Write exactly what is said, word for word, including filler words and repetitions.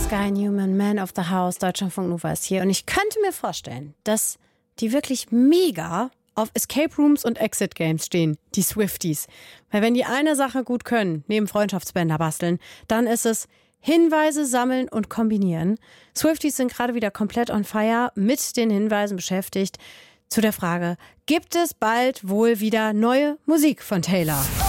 Sky Newman, Man of the House, Deutschlandfunk Nova ist hier. Und ich könnte mir vorstellen, dass die wirklich mega auf Escape Rooms und Exit Games stehen, die Swifties. Weil wenn die eine Sache gut können, neben Freundschaftsbänder basteln, dann ist es Hinweise sammeln und kombinieren. Swifties sind gerade wieder komplett on fire, mit den Hinweisen beschäftigt. Zu der Frage, gibt es bald wohl wieder neue Musik von Taylor?